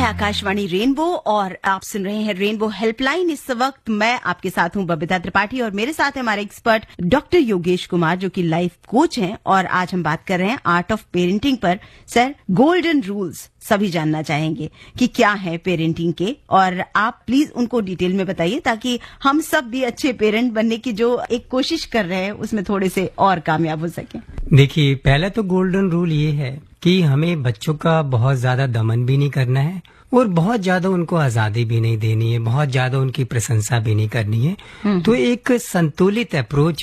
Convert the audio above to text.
है आकाशवाणी रेनबो और आप सुन रहे हैं रेनबो हेल्पलाइन। इस वक्त मैं आपके साथ हूं बबीता त्रिपाठी और मेरे साथ है हमारे एक्सपर्ट डॉक्टर योगेश कुमार जो कि लाइफ कोच हैं। और आज हम बात कर रहे हैं आर्ट ऑफ पेरेंटिंग पर। सर, गोल्डन रूल्स सभी जानना चाहेंगे कि क्या है पेरेंटिंग के, और आप प्लीज उनको डिटेल में बताइए ताकि हम सब भी अच्छे पेरेंट बनने की जो एक कोशिश कर रहे हैं उसमें थोड़े से और कामयाब हो सके। देखिए, पहला तो गोल्डन रूल ये है कि हमें बच्चों का बहुत ज्यादा दमन भी नहीं करना है और बहुत ज्यादा उनको आजादी भी नहीं देनी है, बहुत ज्यादा उनकी प्रशंसा भी नहीं करनी है। तो एक संतुलित अप्रोच